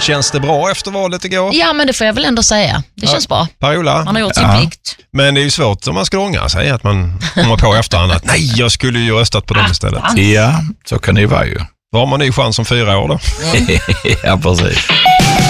Känns det bra efter valet igår? Ja, men det får jag väl ändå säga. Det känns bra. Per-Ola? Man har gjort sin plikt. Men det är ju svårt om man ska ångra sig att man kommer på efterhand att nej, jag skulle ju röstat på dem istället. Ja, så kan det ju vara ju. Var man ny chans om 4 år då? Ja, precis.